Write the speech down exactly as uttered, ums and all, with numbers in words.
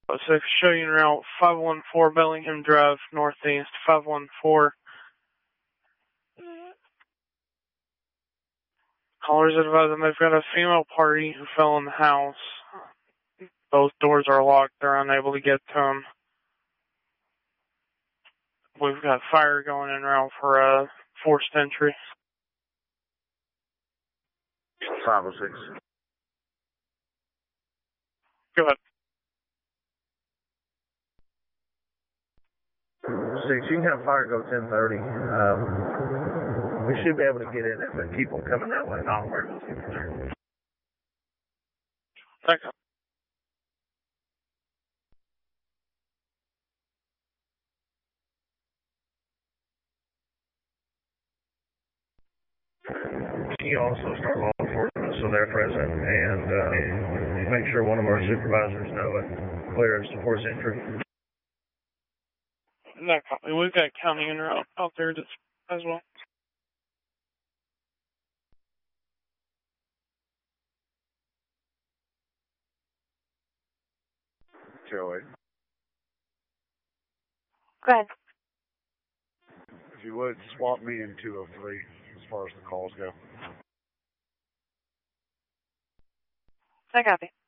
So show you route five one four Bellingham Drive, northeast, five one four. Callers advise them they've got a female party who fell in the house. Both doors are locked. They're unable to get to them. We've got fire going in route for a uh, forced entry. five oh six. Go ahead. Six, you can have fire go ten thirty. Um, we should be able to get in it, but keep on coming that way. Onward. Thank you. You also start law enforcement so they're present and uh, make sure one of our supervisors know it clears to force entry. No copy. We've got county in route out there as well. Joey. Go ahead. If you would, swap me in two oh three as far as the calls go. I copy.